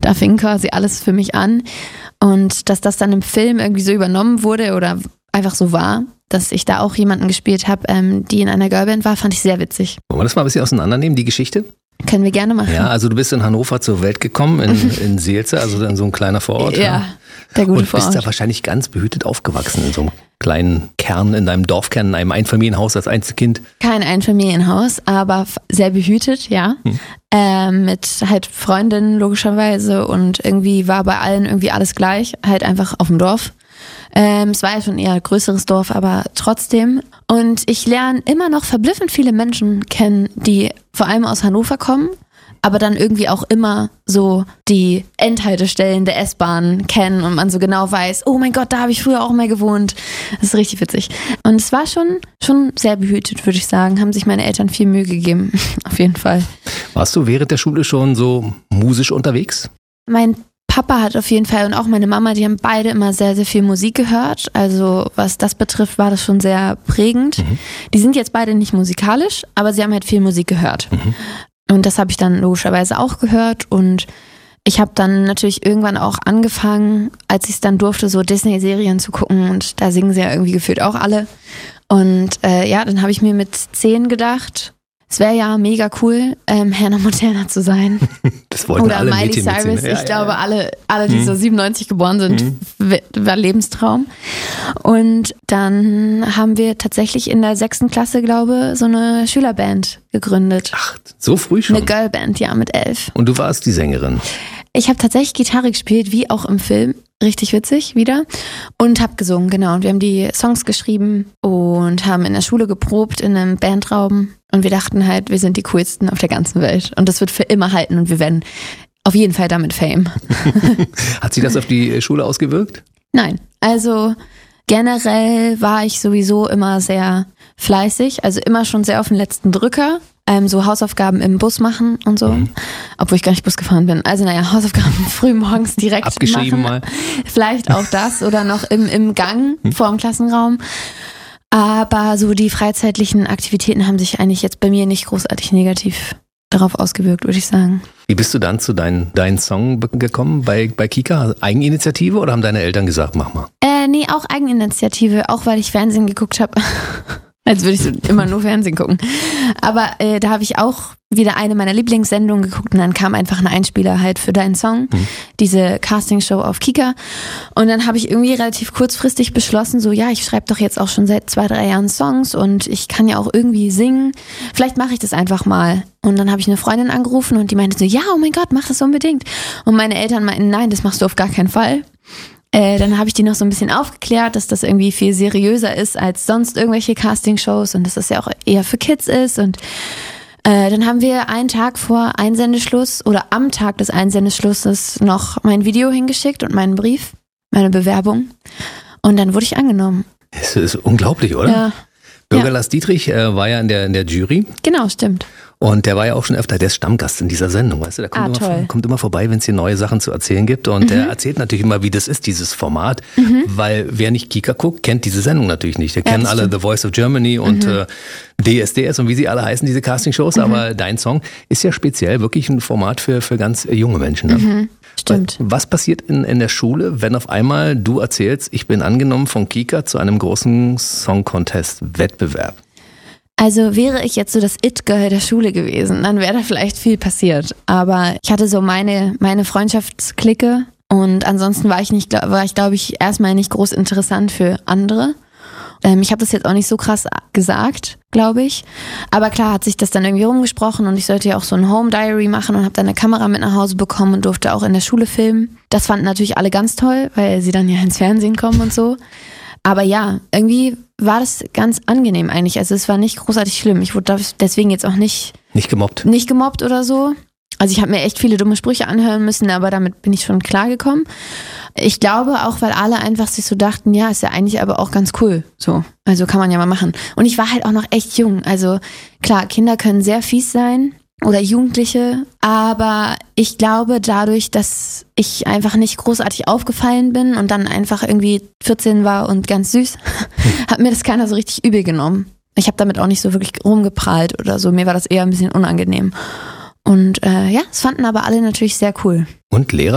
Da fing quasi alles für mich an. Und dass das dann im Film irgendwie so übernommen wurde oder einfach so war, dass ich da auch jemanden gespielt habe, die in einer Girlband war, fand ich sehr witzig. Wollen wir das mal ein bisschen auseinandernehmen, die Geschichte? Können wir gerne machen. Ja, also du bist in Hannover zur Welt gekommen, in Seelze, also in so ein kleiner Vorort. Ja, der gute Vorort. Und bist da wahrscheinlich ganz behütet aufgewachsen, in so einem kleinen Kern, in deinem Dorfkern, in einem Einfamilienhaus als Einzelkind. Kein Einfamilienhaus, aber sehr behütet, ja. Mit halt Freundinnen logischerweise und irgendwie war bei allen irgendwie alles gleich, halt einfach auf dem Dorf. Es war ja schon eher ein größeres Dorf, aber trotzdem. Und ich lerne immer noch verblüffend viele Menschen kennen, die vor allem aus Hannover kommen, aber dann irgendwie auch immer so die Endhaltestellen der S-Bahn kennen und man so genau weiß, oh mein Gott, da habe ich früher auch mal gewohnt. Das ist richtig witzig. Und es war schon sehr behütet, würde ich sagen. Haben sich meine Eltern viel Mühe gegeben, auf jeden Fall. Warst du während der Schule schon so musisch unterwegs? Mein Papa hat auf jeden Fall und auch meine Mama, die haben beide immer sehr, sehr viel Musik gehört. Also was das betrifft, war das schon sehr prägend. Die sind jetzt beide nicht musikalisch, aber sie haben halt viel Musik gehört. Und das habe ich dann logischerweise auch gehört. Und ich habe dann natürlich irgendwann auch angefangen, als ich es dann durfte, so Disney-Serien zu gucken. Und da singen sie ja irgendwie gefühlt auch alle. Und dann habe ich mir mit 10 gedacht, es wäre ja mega cool, Hannah Montana zu sein. Das wollten oder alle Miley Mädchen Cyrus. mitsingen. Ich glaube, alle, die so 97 geboren sind, war Lebenstraum. Und dann haben wir tatsächlich in der 6. Klasse, glaube ich, so eine Schülerband gegründet. Ach, so früh schon? Eine Girlband, ja, mit 11. Und du warst die Sängerin? Ich habe tatsächlich Gitarre gespielt, wie auch im Film. Richtig witzig wieder. Und habe gesungen, genau. Und wir haben die Songs geschrieben und haben in der Schule geprobt, in einem Bandraum. Und wir dachten halt, wir sind die coolsten auf der ganzen Welt. Und das wird für immer halten und wir werden auf jeden Fall damit Fame. Hat sich das auf die Schule ausgewirkt? Nein, also generell war ich sowieso immer sehr fleißig, also immer schon sehr auf den letzten Drücker. So Hausaufgaben im Bus machen und so, obwohl ich gar nicht Bus gefahren bin. Also Hausaufgaben früh morgens direkt abgeschrieben machen. mal. Vielleicht auch das oder noch im Gang vor dem Klassenraum. Aber so die freizeitlichen Aktivitäten haben sich eigentlich jetzt bei mir nicht großartig negativ darauf ausgewirkt, würde ich sagen. Wie bist du dann zu deinen Song gekommen bei Kika? Eigeninitiative oder haben deine Eltern gesagt, mach mal? Nee, auch Eigeninitiative, auch weil ich Fernsehen geguckt habe. Als würde ich so immer nur Fernsehen gucken. Aber da habe ich auch wieder eine meiner Lieblingssendungen geguckt und dann kam einfach ein Einspieler halt für deinen Song, diese Castingshow auf Kika. Und dann habe ich irgendwie relativ kurzfristig beschlossen, so ja, ich schreibe doch jetzt auch schon seit 2-3 Jahren Songs und ich kann ja auch irgendwie singen. Vielleicht mache ich das einfach mal. Und dann habe ich eine Freundin angerufen und die meinte so, ja, oh mein Gott, mach das unbedingt. Und meine Eltern meinten, nein, das machst du auf gar keinen Fall. Dann habe ich die noch so ein bisschen aufgeklärt, dass das irgendwie viel seriöser ist als sonst irgendwelche Castingshows und dass das ja auch eher für Kids ist. Und dann haben wir einen Tag vor Einsendeschluss oder am Tag des Einsendeschlusses noch mein Video hingeschickt und meinen Brief, meine Bewerbung. Und dann wurde ich angenommen. Das ist unglaublich, oder? Ja. Bürger Lars Dietrich war ja in der Jury. Genau, stimmt. Und der war ja auch schon öfter, der ist Stammgast in dieser Sendung, weißt du, der kommt immer vorbei, wenn es hier neue Sachen zu erzählen gibt und der erzählt natürlich immer, wie das ist, dieses Format, weil wer nicht Kika guckt, kennt diese Sendung natürlich nicht. Der kennen alle The Voice of Germany und DSDS und wie sie alle heißen, diese Castingshows, aber dein Song ist ja speziell wirklich ein Format für ganz junge Menschen. Ne? Stimmt. Was passiert in der Schule, wenn auf einmal du erzählst, ich bin angenommen von Kika zu einem großen Song-Contest-Wettbewerb? Also wäre ich jetzt so das It-Girl der Schule gewesen, dann wäre da vielleicht viel passiert. Aber ich hatte so meine Freundschaftsklicke und ansonsten war ich, glaube ich, erstmal nicht groß interessant für andere. Ich habe das jetzt auch nicht so krass gesagt, glaube ich. Aber klar hat sich das dann irgendwie rumgesprochen und ich sollte ja auch so ein Home Diary machen und habe dann eine Kamera mit nach Hause bekommen und durfte auch in der Schule filmen. Das fanden natürlich alle ganz toll, weil sie dann ja ins Fernsehen kommen und so. Aber ja, irgendwie war das ganz angenehm eigentlich. Also es war nicht großartig schlimm. Ich wurde deswegen jetzt auch nicht gemobbt. Nicht gemobbt oder so. Also ich habe mir echt viele dumme Sprüche anhören müssen, aber damit bin ich schon klargekommen. Ich glaube auch, weil alle einfach sich so dachten, ja, ist ja eigentlich aber auch ganz cool. So, also kann man ja mal machen. Und ich war halt auch noch echt jung. Also klar, Kinder können sehr fies sein. Oder Jugendliche, aber ich glaube dadurch, dass ich einfach nicht großartig aufgefallen bin und dann einfach irgendwie 14 war und ganz süß, hat mir das keiner so richtig übel genommen. Ich habe damit auch nicht so wirklich rumgeprahlt oder so, mir war das eher ein bisschen unangenehm. Und es fanden aber alle natürlich sehr cool. Und Lehrer?